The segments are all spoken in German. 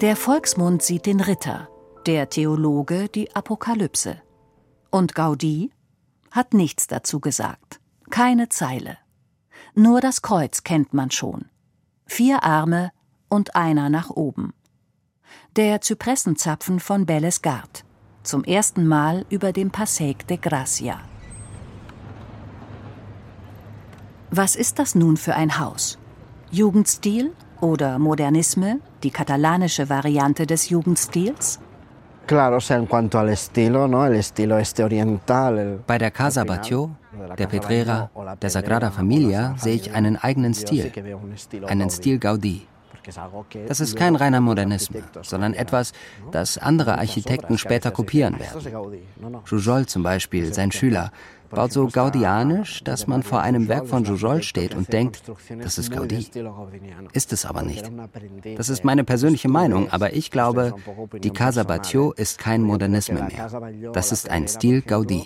Der Volksmund sieht den Ritter, der Theologe die Apokalypse. Und Gaudí hat nichts dazu gesagt. Keine Zeile. Nur das Kreuz kennt man schon. 4 Arme und einer nach oben. Der Zypressenzapfen von Bellesgard. Zum ersten Mal über dem Passeig de Gracia. Was ist das nun für ein Haus? Jugendstil oder Modernisme, die katalanische Variante des Jugendstils? Bei der Casa Batlló, der Pedrera, der Sagrada Familia sehe ich einen eigenen Stil, einen Stil Gaudí. Das ist kein reiner Modernismus, sondern etwas, das andere Architekten später kopieren werden. Jujol zum Beispiel, sein Schüler, baut so gaudianisch, dass man vor einem Werk von Jujol steht und denkt, das ist Gaudí. Ist es aber nicht. Das ist meine persönliche Meinung, aber ich glaube, die Casa Batlló ist kein Modernismus mehr. Das ist ein Stil Gaudí.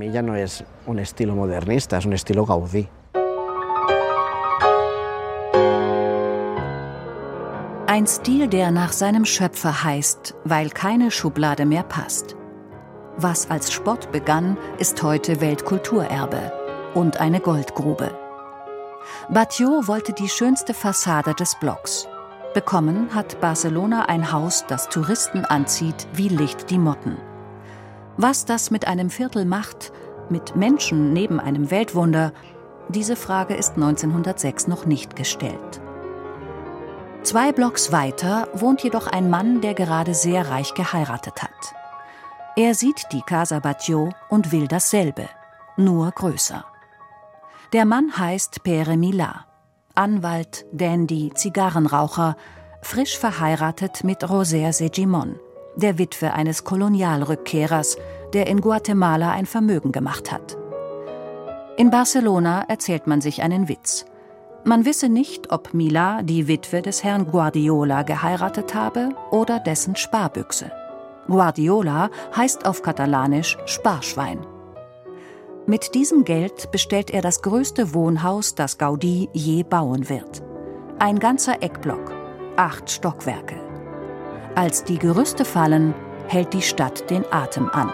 Ein Stil, der nach seinem Schöpfer heißt, weil keine Schublade mehr passt. Was als Spott begann, ist heute Weltkulturerbe und eine Goldgrube. Batlló wollte die schönste Fassade des Blocks. Bekommen hat Barcelona ein Haus, das Touristen anzieht wie Licht die Motten. Was das mit einem Viertel macht, mit Menschen neben einem Weltwunder, diese Frage ist 1906 noch nicht gestellt. 2 Blocks weiter wohnt jedoch ein Mann, der gerade sehr reich geheiratet hat. Er sieht die Casa Batlló und will dasselbe, nur größer. Der Mann heißt Pere Milà, Anwalt, Dandy, Zigarrenraucher, frisch verheiratet mit Roser Segimon, der Witwe eines Kolonialrückkehrers, der in Guatemala ein Vermögen gemacht hat. In Barcelona erzählt man sich einen Witz. Man wisse nicht, ob Milà die Witwe des Herrn Guardiola geheiratet habe oder dessen Sparbüchse. Guardiola heißt auf Katalanisch Sparschwein. Mit diesem Geld bestellt er das größte Wohnhaus, das Gaudí je bauen wird. Ein ganzer Eckblock, 8 Stockwerke. Als die Gerüste fallen, hält die Stadt den Atem an.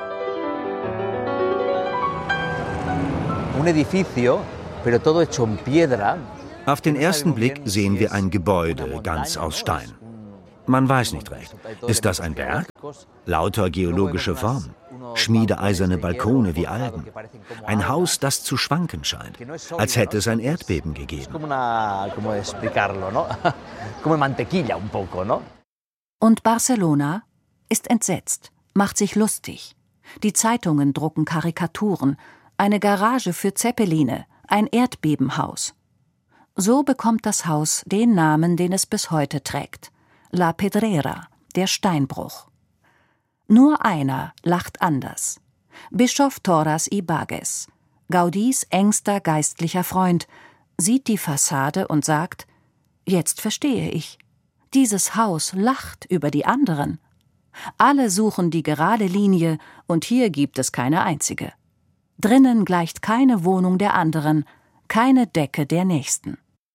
Un edificio, pero todo hecho en piedra. Auf den ersten Blick sehen wir ein Gebäude, ganz aus Stein. Man weiß nicht recht. Ist das ein Berg? Lauter geologische Formen. Schmiedeeiserne Balkone wie Algen. Ein Haus, das zu schwanken scheint. Als hätte es ein Erdbeben gegeben. Und Barcelona ist entsetzt, macht sich lustig. Die Zeitungen drucken Karikaturen. Eine Garage für Zeppeline, ein Erdbebenhaus. So bekommt das Haus den Namen, den es bis heute trägt. La Pedrera, der Steinbruch. Nur einer lacht anders. Bischof Torras y Bages, Gaudís engster geistlicher Freund, sieht die Fassade und sagt: Jetzt verstehe ich. Dieses Haus lacht über die anderen. Alle suchen die gerade Linie und hier gibt es keine einzige. Drinnen gleicht keine Wohnung der anderen, keine Decke der nächsten.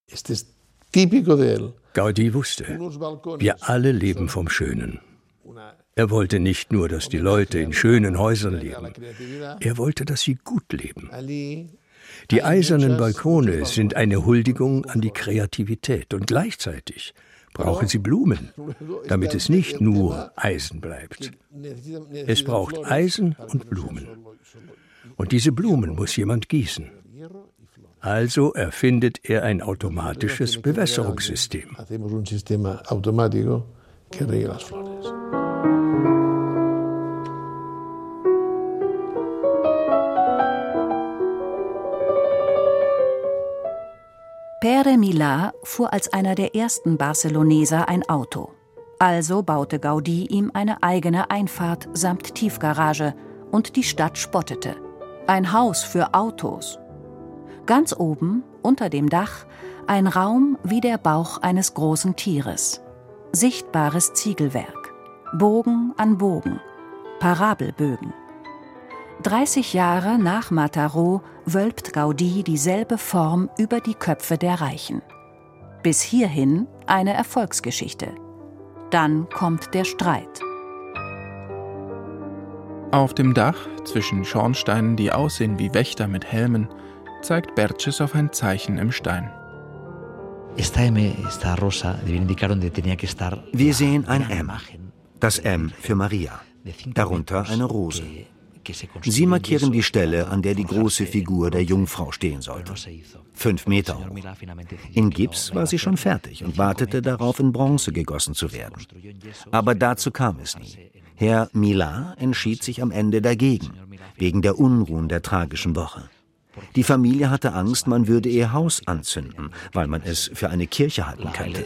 Gaudí wusste, wir alle leben vom Schönen. Er wollte nicht nur, dass die Leute in schönen Häusern leben. Er wollte, dass sie gut leben. Die eisernen Balkone sind eine Huldigung an die Kreativität und gleichzeitig brauchen sie Blumen, damit es nicht nur Eisen bleibt. Es braucht Eisen und Blumen. Und diese Blumen muss jemand gießen. Also erfindet er ein automatisches Bewässerungssystem. Pere Milà fuhr als einer der ersten Barceloneser ein Auto. Also baute Gaudí ihm eine eigene Einfahrt samt Tiefgarage und die Stadt spottete. Ein Haus für Autos. Ganz oben, unter dem Dach, ein Raum wie der Bauch eines großen Tieres. Sichtbares Ziegelwerk. Bogen an Bogen. Parabelbögen. 30 Jahre nach Mataró wölbt Gaudí dieselbe Form über die Köpfe der Reichen. Bis hierhin eine Erfolgsgeschichte. Dann kommt der Streit. Auf dem Dach, zwischen Schornsteinen, die aussehen wie Wächter mit Helmen, zeigt Berches auf ein Zeichen im Stein. Wir sehen ein M, das M für Maria, darunter eine Rose. Sie markieren die Stelle, an der die große Figur der Jungfrau stehen sollte. 5 Meter hoch. In Gips war sie schon fertig und wartete darauf, in Bronze gegossen zu werden. Aber dazu kam es nie. Herr Milà entschied sich am Ende dagegen, wegen der Unruhen der tragischen Woche. Die Familie hatte Angst, man würde ihr Haus anzünden, weil man es für eine Kirche halten könnte.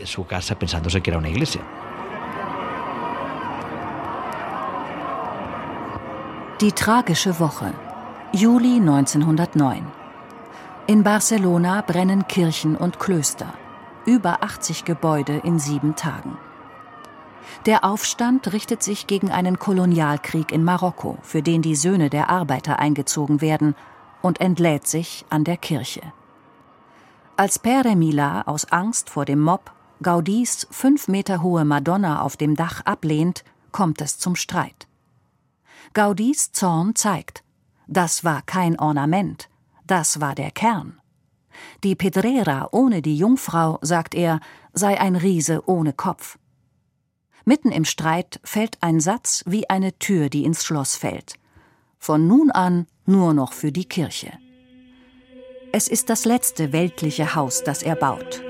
Die tragische Woche. Juli 1909. In Barcelona brennen Kirchen und Klöster. Über 80 Gebäude in 7 Tagen. Der Aufstand richtet sich gegen einen Kolonialkrieg in Marokko, für den die Söhne der Arbeiter eingezogen werden, und entlädt sich an der Kirche. Als Pere Milà aus Angst vor dem Mob Gaudís 5 Meter hohe Madonna auf dem Dach ablehnt, kommt es zum Streit. Gaudís Zorn zeigt, das war kein Ornament, das war der Kern. Die Pedrera ohne die Jungfrau, sagt er, sei ein Riese ohne Kopf. Mitten im Streit fällt ein Satz wie eine Tür, die ins Schloss fällt. Von nun an nur noch für die Kirche. Es ist das letzte weltliche Haus, das er baut.